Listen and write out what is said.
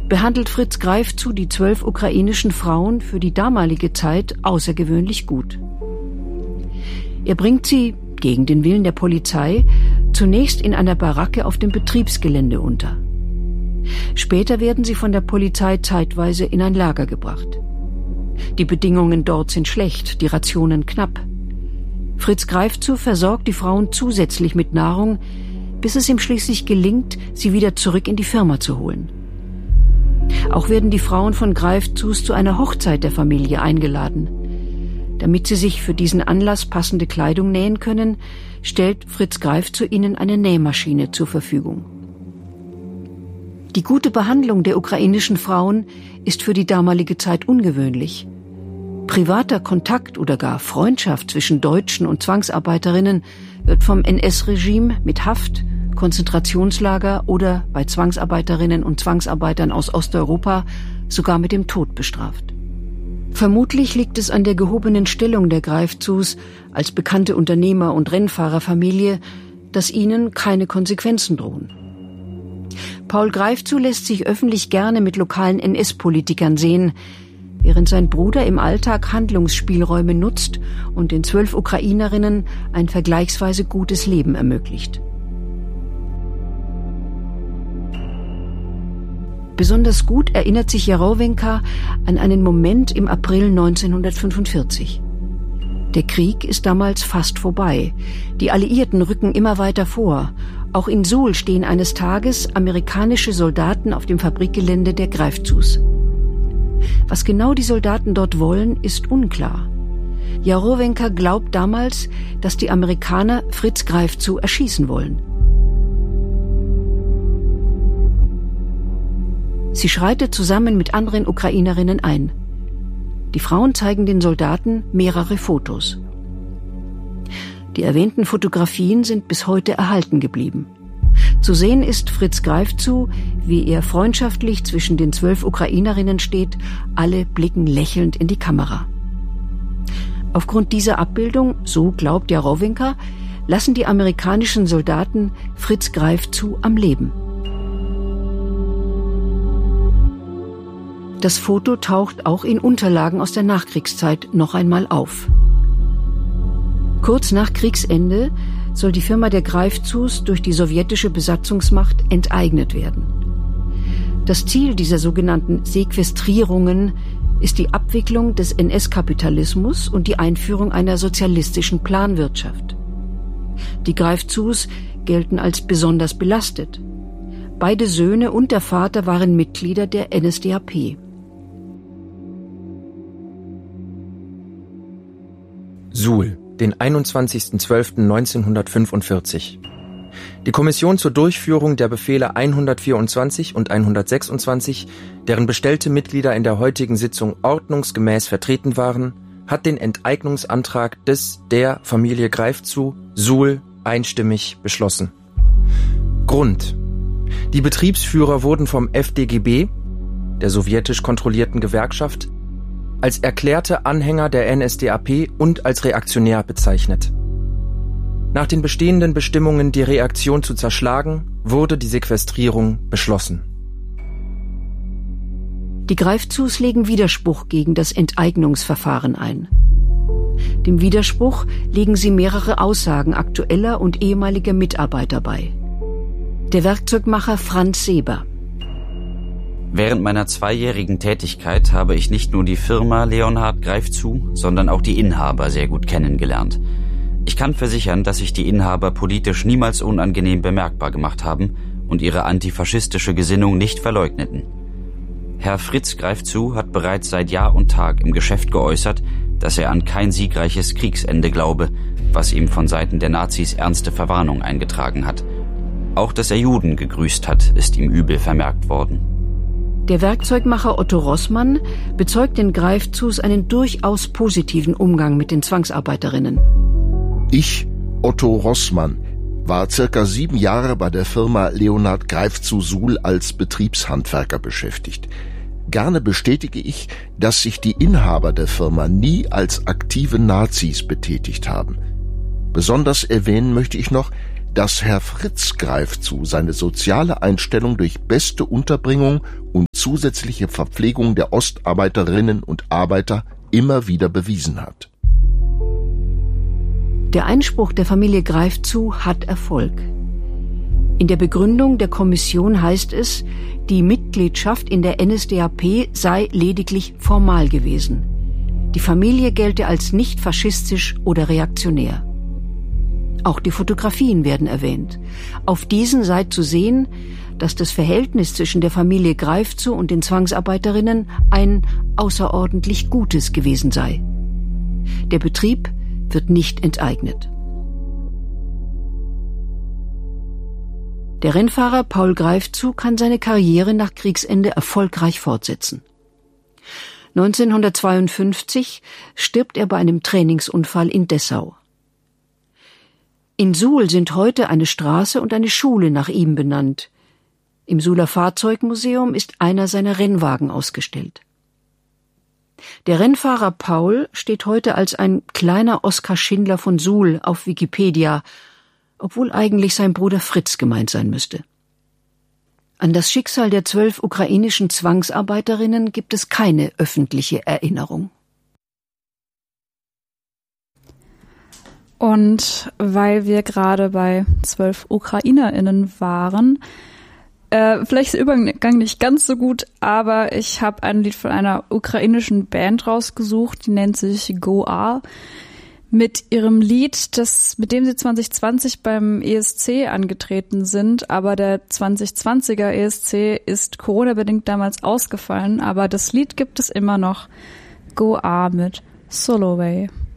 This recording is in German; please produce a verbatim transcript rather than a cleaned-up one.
behandelt Fritz Greifzu die zwölf ukrainischen Frauen für die damalige Zeit außergewöhnlich gut. Er bringt sie, gegen den Willen der Polizei, zunächst in einer Baracke auf dem Betriebsgelände unter. Später werden sie von der Polizei zeitweise in ein Lager gebracht. Die Bedingungen dort sind schlecht, die Rationen knapp. Fritz Greifzu versorgt die Frauen zusätzlich mit Nahrung, bis es ihm schließlich gelingt, sie wieder zurück in die Firma zu holen. Auch werden die Frauen von Greifzus zu einer Hochzeit der Familie eingeladen. Damit sie sich für diesen Anlass passende Kleidung nähen können, stellt Fritz Greifzu ihnen eine Nähmaschine zur Verfügung. Die gute Behandlung der ukrainischen Frauen ist für die damalige Zeit ungewöhnlich. Privater Kontakt oder gar Freundschaft zwischen Deutschen und Zwangsarbeiterinnen wird vom N S-Regime mit Haft, Konzentrationslager oder bei Zwangsarbeiterinnen und Zwangsarbeitern aus Osteuropa sogar mit dem Tod bestraft. Vermutlich liegt es an der gehobenen Stellung der Greifzus als bekannte Unternehmer- und Rennfahrerfamilie, dass ihnen keine Konsequenzen drohen. Paul Greifzu lässt sich öffentlich gerne mit lokalen N S-Politikern sehen, während sein Bruder im Alltag Handlungsspielräume nutzt und den zwölf Ukrainerinnen ein vergleichsweise gutes Leben ermöglicht. Besonders gut erinnert sich Jarowenka an einen Moment im April neunzehnhundertfünfundvierzig. Der Krieg ist damals fast vorbei. Die Alliierten rücken immer weiter vor. Auch in Suhl stehen eines Tages amerikanische Soldaten auf dem Fabrikgelände der Greifzus. Was genau die Soldaten dort wollen, ist unklar. Jarowenka glaubt damals, dass die Amerikaner Fritz Greifzu erschießen wollen. Sie schreitet zusammen mit anderen Ukrainerinnen ein. Die Frauen zeigen den Soldaten mehrere Fotos. Die erwähnten Fotografien sind bis heute erhalten geblieben. Zu sehen ist Fritz Greifzu, wie er freundschaftlich zwischen den zwölf Ukrainerinnen steht, alle blicken lächelnd in die Kamera. Aufgrund dieser Abbildung, so glaubt Jarowenka, lassen die amerikanischen Soldaten Fritz Greifzu am Leben. Das Foto taucht auch in Unterlagen aus der Nachkriegszeit noch einmal auf. Kurz nach Kriegsende soll die Firma der Greifzus durch die sowjetische Besatzungsmacht enteignet werden. Das Ziel dieser sogenannten Sequestrierungen ist die Abwicklung des N S-Kapitalismus und die Einführung einer sozialistischen Planwirtschaft. Die Greifzus gelten als besonders belastet. Beide Söhne und der Vater waren Mitglieder der N S D A P. Suhl, den einundzwanzigsten zwölften neunzehnhundertfünfundvierzig. Die Kommission zur Durchführung der Befehle hundertvierundzwanzig und hundertsechsundzwanzig, deren bestellte Mitglieder in der heutigen Sitzung ordnungsgemäß vertreten waren, hat den Enteignungsantrag des der Familie Greifzu, Suhl, einstimmig beschlossen. Grund: Die Betriebsführer wurden vom F D G B, der sowjetisch kontrollierten Gewerkschaft, als erklärte Anhänger der N S D A P und als reaktionär bezeichnet. Nach den bestehenden Bestimmungen, die Reaktion zu zerschlagen, wurde die Sequestrierung beschlossen. Die Greifzus legen Widerspruch gegen das Enteignungsverfahren ein. Dem Widerspruch legen sie mehrere Aussagen aktueller und ehemaliger Mitarbeiter bei. Der Werkzeugmacher Franz Seber. Während meiner zweijährigen Tätigkeit habe ich nicht nur die Firma Leonhard Greifzu, sondern auch die Inhaber sehr gut kennengelernt. Ich kann versichern, dass sich die Inhaber politisch niemals unangenehm bemerkbar gemacht haben und ihre antifaschistische Gesinnung nicht verleugneten. Herr Fritz Greifzu hat bereits seit Jahr und Tag im Geschäft geäußert, dass er an kein siegreiches Kriegsende glaube, was ihm von Seiten der Nazis ernste Verwarnung eingetragen hat. Auch dass er Juden gegrüßt hat, ist ihm übel vermerkt worden. Der Werkzeugmacher Otto Rossmann bezeugt den Greifzus einen durchaus positiven Umgang mit den Zwangsarbeiterinnen. Ich, Otto Rossmann, war circa sieben Jahre bei der Firma Leonhard Greifzu Suhl als Betriebshandwerker beschäftigt. Gerne bestätige ich, dass sich die Inhaber der Firma nie als aktive Nazis betätigt haben. Besonders erwähnen möchte ich noch, dass Herr Fritz Greifzu seine soziale Einstellung durch beste Unterbringung und zusätzliche Verpflegung der Ostarbeiterinnen und Arbeiter immer wieder bewiesen hat. Der Einspruch der Familie Greifzu hat Erfolg. In der Begründung der Kommission heißt es, die Mitgliedschaft in der N S D A P sei lediglich formal gewesen. Die Familie gelte als nicht faschistisch oder reaktionär. Auch die Fotografien werden erwähnt. Auf diesen sei zu sehen, dass das Verhältnis zwischen der Familie Greifzu und den Zwangsarbeiterinnen ein außerordentlich gutes gewesen sei. Der Betrieb wird nicht enteignet. Der Rennfahrer Paul Greifzu kann seine Karriere nach Kriegsende erfolgreich fortsetzen. neunzehnhundertzweiundfünfzig stirbt er bei einem Trainingsunfall in Dessau. In Suhl sind heute eine Straße und eine Schule nach ihm benannt. Im Suhler Fahrzeugmuseum ist einer seiner Rennwagen ausgestellt. Der Rennfahrer Paul steht heute als ein kleiner Oskar Schindler von Suhl auf Wikipedia, obwohl eigentlich sein Bruder Fritz gemeint sein müsste. An das Schicksal der zwölf ukrainischen Zwangsarbeiterinnen gibt es keine öffentliche Erinnerung. Und weil wir gerade bei zwölf UkrainerInnen waren, äh, vielleicht ist der Übergang nicht ganz so gut, aber ich habe ein Lied von einer ukrainischen Band rausgesucht, die nennt sich Goa, mit ihrem Lied, das, mit dem sie zwanzig zwanzig beim E S C angetreten sind, aber der zwanzig zwanziger E S C ist Corona-bedingt damals ausgefallen, aber das Lied gibt es immer noch. Goa mit Soloway.